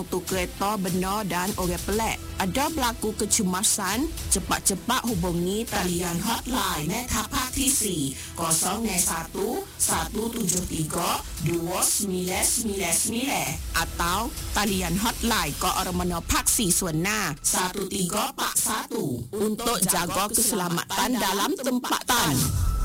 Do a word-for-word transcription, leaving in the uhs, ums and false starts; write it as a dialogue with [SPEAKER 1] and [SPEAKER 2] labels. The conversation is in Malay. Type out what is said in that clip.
[SPEAKER 1] tu kereta benar dan orang pelik. Ada berlaku kecemasan, cepat-cepat hubungi talian hotline Metapraktisi kosong satu satu tujuh tiga dua sembilan sembilan sembilan atau talian hotline Keormana Paksi Suena satu tiga empat satu untuk jaga keselamatan dalam tempatan.